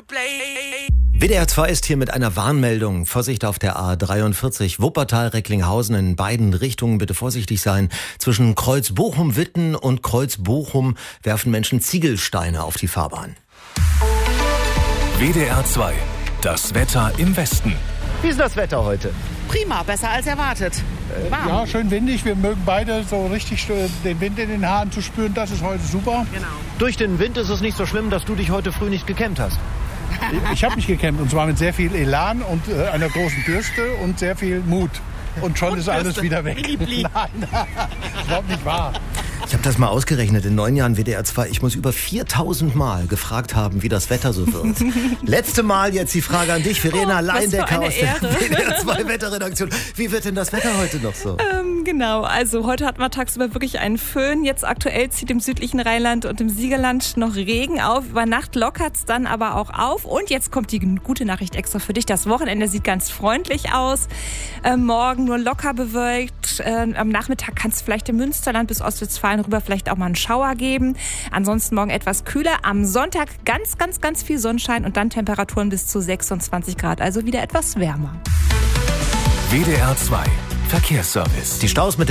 WDR 2 ist hier mit einer Warnmeldung. Vorsicht auf der A43 Wuppertal-Recklinghausen in beiden Richtungen. Bitte vorsichtig sein. Zwischen Kreuz Bochum-Witten und Kreuz Bochum werfen Menschen Ziegelsteine auf die Fahrbahn. WDR 2. Das Wetter im Westen. Wie ist das Wetter heute? Prima, besser als erwartet. Warm. Ja, schön windig. Wir mögen beide so richtig den Wind in den Haaren zu spüren. Das ist heute super. Genau. Durch den Wind ist es nicht so schlimm, dass du dich heute früh nicht gekämmt hast. Ich habe mich gekämmt und zwar mit sehr viel Elan und einer großen Bürste und sehr viel Mut. Und schon ist alles wieder weg. Nein, überhaupt nicht wahr. Ich habe das mal ausgerechnet, in 9 Jahren WDR 2. Ich muss über 4000 Mal gefragt haben, wie das Wetter so wird. Letzte Mal jetzt die Frage an dich, Verena Leindecker aus der WDR 2 Wetterredaktion. Wie wird denn das Wetter heute noch so? Genau, also heute hatten wir tagsüber wirklich einen Föhn. Jetzt aktuell zieht im südlichen Rheinland und im Siegerland noch Regen auf. Über Nacht lockert es dann aber auch auf. Und jetzt kommt die gute Nachricht extra für dich. Das Wochenende sieht ganz freundlich aus. Morgen nur locker bewölkt. Am Nachmittag kann es vielleicht im Münsterland bis Ostwestfalen rüber vielleicht auch mal einen Schauer geben. Ansonsten morgen etwas kühler. Am Sonntag ganz viel Sonnenschein und dann Temperaturen bis zu 26 Grad. Also wieder etwas wärmer. WDR 2. Verkehrsservice. Die Staus mit